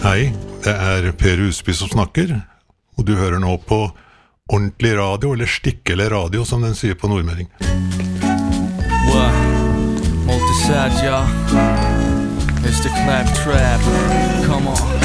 Hei, det Per Husby som snakker, og du hører nå på ordentlig radio, eller stikkele radio, som den sier på nordmelding. What? Multiside, y'all. It's the clap trap. Come on.